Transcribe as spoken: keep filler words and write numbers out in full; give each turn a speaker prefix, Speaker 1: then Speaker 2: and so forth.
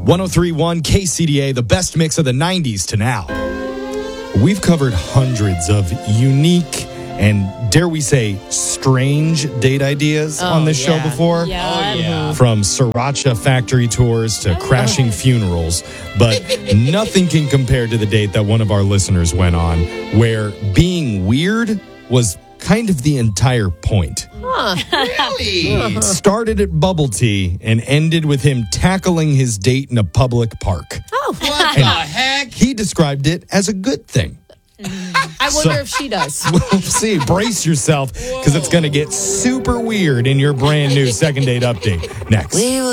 Speaker 1: one oh three point one K C D A, the best mix of the nineties to now. We've covered hundreds of unique and, dare we say, strange date ideas
Speaker 2: Oh,
Speaker 1: on this
Speaker 2: yeah.
Speaker 1: show before.
Speaker 2: Yeah.
Speaker 3: Oh, yeah.
Speaker 1: From sriracha factory tours to crashing funerals. But nothing can compare to the date that one of our listeners went on, where being weird was kind of the entire point.
Speaker 3: Really?
Speaker 1: It started at bubble tea and ended with him tackling his date in a public park.
Speaker 2: Oh,
Speaker 3: What the heck?
Speaker 1: He described it as a good thing.
Speaker 2: I wonder if she does.
Speaker 1: We'll see. Brace yourself, because it's going to get super weird in your brand new second date update next.